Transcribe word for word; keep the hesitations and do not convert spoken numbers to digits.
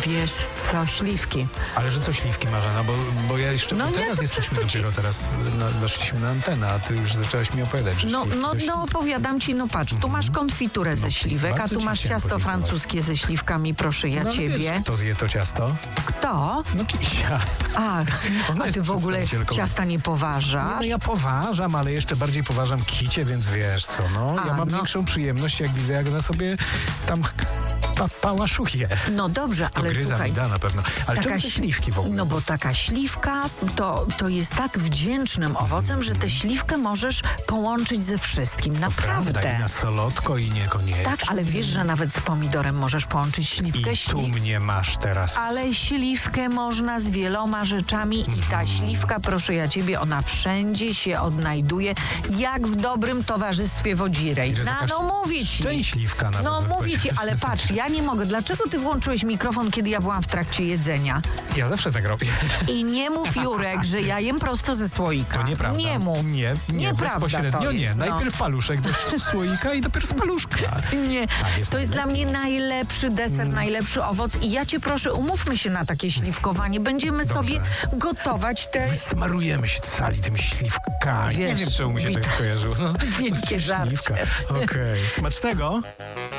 Wiesz co, śliwki. Ale że co śliwki, Marzena, bo, bo ja jeszcze No nie, teraz to jesteśmy co to ci- dopiero teraz, na, weszliśmy na antenę, a ty już zaczęłaś mi opowiadać, że No, śliwki, no, to no śliwki. opowiadam ci, no patrz, tu masz konfiturę ze śliwek, a bardzo tu ci masz chciałem ciasto podziękować. francuskie ze śliwkami, proszę ja No, ale ciebie. Wiesz, kto zje to ciasto? Kto? No Kisia. Ach, Ona a jest ty w ogóle przedstawicielką. ciasta nie poważasz? No ja poważam, ale jeszcze bardziej poważam Kicie, więc wiesz co, no. A, ja mam no. większą przyjemność, jak widzę, jak ona sobie tam pa, pałaszuje. No dobrze, ale Gryza słuchaj. mi da na pewno. Ale taka czemu te ś- śliwki w ogóle? No bo taka śliwka to, to jest tak wdzięcznym owocem, że tę śliwkę możesz połączyć ze wszystkim. Naprawdę. Prawda, i na solodko, i niekoniecznie. Tak, ale wiesz, że nawet z pomidorem możesz połączyć śliwkę. I tu mnie masz teraz. Ale śliwkę można z wieloma rzeczami i ta śliwka, proszę ja ciebie, ona wszędzie się odnajduje, jak w dobrym towarzystwie wodzirej. I że No, taka no mówię ci. szczęśliwka nawet No bym mówię powiedział. ci, ale patrz, ja nie mogę. Dlaczego ty włączyłeś mikrofon, kiedy ja byłam w trakcie jedzenia? Ja zawsze tak robię. I nie mów, Jurek, że ja jem prosto ze słoika. To nieprawda. Nie mów. Nie, nie, Nieprawda bezpośrednio to nie. jest, no. Najpierw paluszek do słoika i dopiero z paluszka. Nie, Tak, jest to jest dla najlepiej. mnie najlepszy deser, najlepszy owoc i ja cię proszę, umówmy się na takie śliwkowanie. Będziemy Dobrze. sobie gotować te Wysmarujemy się cali tymi śliwkami. Wiesz, nie wiem, czemu mi się wit- tak skojarzyło. No, wielkie śliwka. żarcie. Okej, smacznego.